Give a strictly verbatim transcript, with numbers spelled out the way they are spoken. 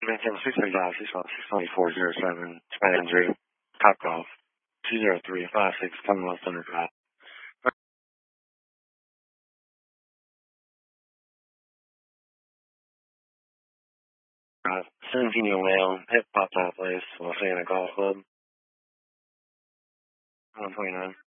Maintain six thirty five, six twenty-four zero seven, China injury, Top Golf, two zero three five six, Commonwealth Thunder Drive. Drive, seventeen year old male, hip pop top place, Los Angeles Golf Club, one twenty-nine.